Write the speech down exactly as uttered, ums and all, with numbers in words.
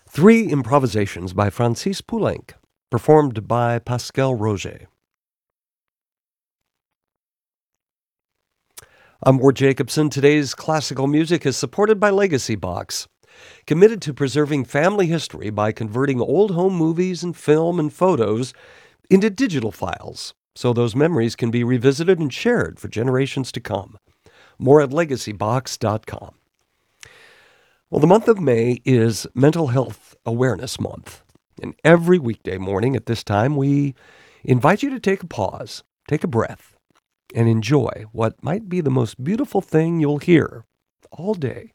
Three improvisations by Francis Poulenc, performed by Pascal Roger. I'm Ward Jacobson. Today's classical music is supported by Legacy Box, committed to preserving family history by converting old home movies and film and photos into digital files, so those memories can be revisited and shared for generations to come. More at legacy box dot com. Well, the month of May is Mental Health Awareness Month, and every weekday morning at this time, we invite you to take a pause, take a breath, and enjoy what might be the most beautiful thing you'll hear all day.